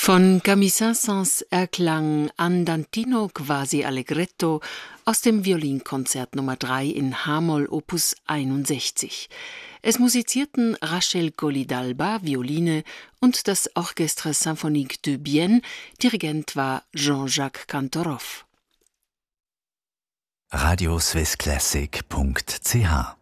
Von Camille Saint-Saëns erklang Andantino quasi Allegretto aus dem Violinkonzert Nummer 3 in H-Moll Opus 61. Es musizierten Rachel Colli-D'Alba, Violine, und das Orchestre Symphonique de Bienne. Dirigent war Jean-Jacques Kantorov. radioswissclassic.ch